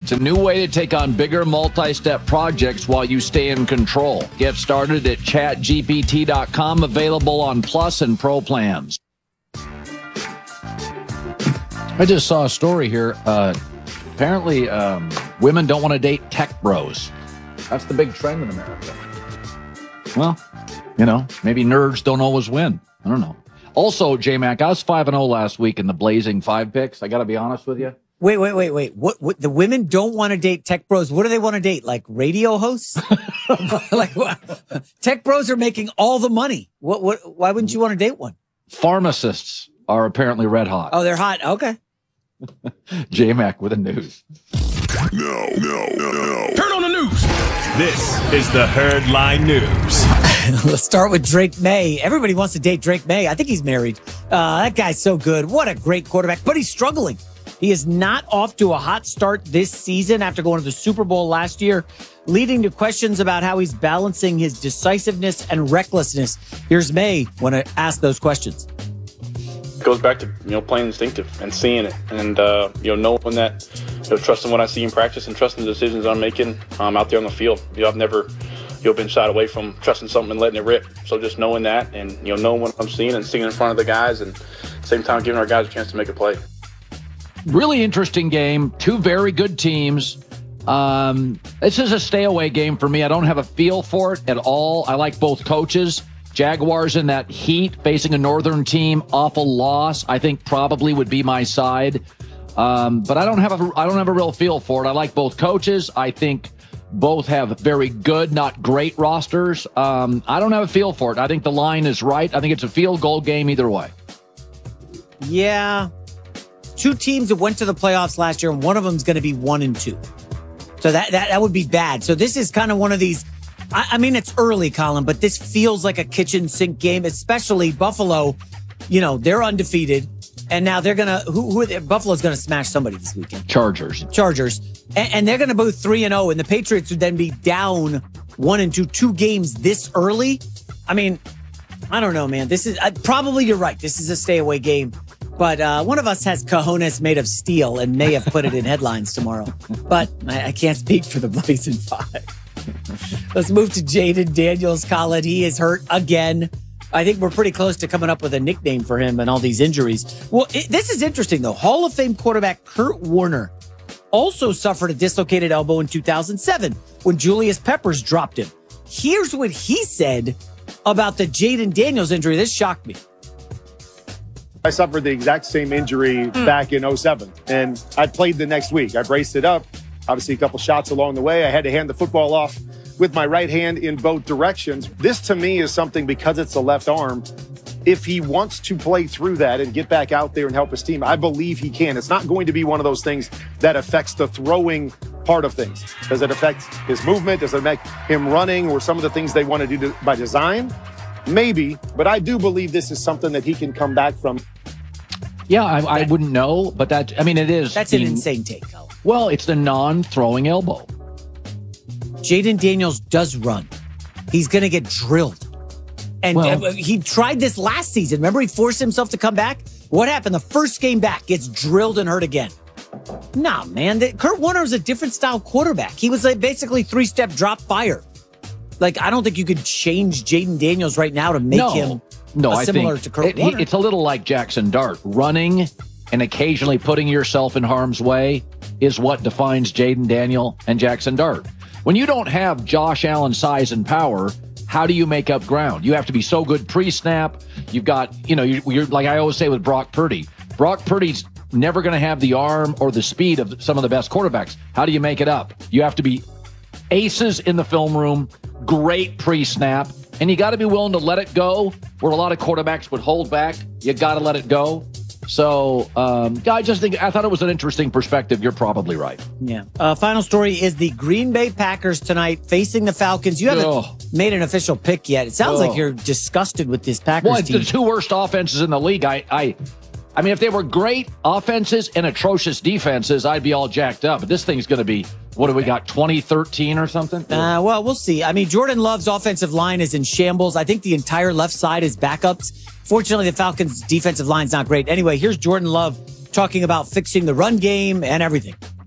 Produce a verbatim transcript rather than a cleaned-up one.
It's a new way to take on bigger multi-step projects while you stay in control. Get started at chat G P T dot com, available on Plus and Pro plans. I just saw a story here. Uh, apparently, um, women don't want to date tech bros. That's the big trend in America. Well, you know, maybe nerds don't always win. I don't know. Also, J-Mac, I was five and oh last week in the Blazing Five picks. I got to be honest with you. Wait, wait, wait, wait. What, what? The women don't want to date tech bros. What do they want to date? Like radio hosts? Like what? Tech bros are making all the money. What? What? Why wouldn't you want to date one? Pharmacists are apparently red hot. Oh, they're hot. Okay. J-Mac with the news. No, no, no, no. Turn on the news. This is the Herdline News. Let's start with Drake May. Everybody wants to date Drake May. I think he's married. Uh, that guy's so good. What a great quarterback, but he's struggling. He is not off to a hot start this season after going to the Super Bowl last year, leading to questions about how he's balancing his decisiveness and recklessness. Here's May when I ask those questions. It goes back to, you know, playing instinctive and seeing it and, uh, you know, knowing that, you know, trusting what I see in practice and trusting the decisions I'm making um, out there on the field. You know, I've never, you know, been shied away from trusting something and letting it rip. So just knowing that and, you know, knowing what I'm seeing and seeing in front of the guys and at the same time giving our guys a chance to make a play. Really interesting game. Two very good teams. Um, this is a stay away game for me. I don't have a feel for it at all. I like both coaches. Jaguars in that heat facing a northern team, awful loss. I think probably would be my side. Um, but I don't have a I don't have a real feel for it. I like both coaches. I think both have very good, not great rosters. Um, I don't have a feel for it. I think the line is right. I think it's a field goal game either way. Yeah. Two teams that went to the playoffs last year, and one of them is going to be one and two. So that, that, that would be bad. So this is kind of one of these, I, I mean, it's early, Colin, but this feels like a kitchen sink game, especially Buffalo. You know, they're undefeated, and now they're going to, who, who are they, Buffalo's going to smash somebody this weekend. Chargers. Chargers. And, and they're going to go three and oh, and the Patriots would then be down one and two, two games this early. I mean, I don't know, man. This is, uh, probably you're right. This is a stay away game. But uh, one of us has cojones made of steel and may have put it in headlines tomorrow. But I, I can't speak for the Blazing Five. Let's move to Jaden Daniels, Colin. He is hurt again. I think we're pretty close to coming up with a nickname for him and all these injuries. Well, it, this is interesting, though. Hall of Fame quarterback Kurt Warner also suffered a dislocated elbow in two thousand seven when Julius Peppers dropped him. Here's what he said about the Jaden Daniels injury. This shocked me. I suffered the exact same injury mm. back in oh seven, and I played the next week. I braced it up. Obviously, a couple shots along the way. I had to hand the football off with my right hand in both directions. This, to me, is something, because it's the left arm, if he wants to play through that and get back out there and help his team, I believe he can. It's not going to be one of those things that affects the throwing part of things. Does it affect his movement? Does it make him running, or some of the things they want to do to, by design? Maybe, but I do believe this is something that he can come back from. Yeah, I, I wouldn't know, but that, I mean, it is. That's the, an insane take, Colin. Well, it's the non-throwing elbow. Jaden Daniels does run. He's going to get drilled. And well, uh, he tried this last season. Remember, he forced himself to come back? What happened? The first game back, gets drilled and hurt again. Nah, man. The, Kurt Warner was a different style quarterback. He was like basically three-step drop fire. Like, I don't think you could change Jaden Daniels right now to make no, him no, uh, similar I think to Kurt it, Warner. It's a little like Jackson Dart. Running and occasionally putting yourself in harm's way is what defines Jaden Daniel and Jackson Dart. When you don't have Josh Allen's size and power, how do you make up ground? You have to be so good pre-snap. You've got, you know, you're, you're like I always say with Brock Purdy. Brock Purdy's never going to have the arm or the speed of some of the best quarterbacks. How do you make it up? You have to be aces in the film room, great pre-snap, and you got to be willing to let it go where a lot of quarterbacks would hold back. You got to let it go. So um, I just think I thought it was an interesting perspective. You're probably right. Yeah. Uh, final story is the Green Bay Packers tonight facing the Falcons. You haven't oh. made an official pick yet. It sounds oh. like you're disgusted with this Packers well, team. The two worst offenses in the league. I, I, I mean, if they were great offenses and atrocious defenses, I'd be all jacked up. But this thing's going to be, what do we got, twenty thirteen or something? Uh, well, we'll see. I mean, Jordan Love's offensive line is in shambles. I think the entire left side is backups. Fortunately, the Falcons' defensive line's not great. Anyway, here's Jordan Love talking about fixing the run game and everything.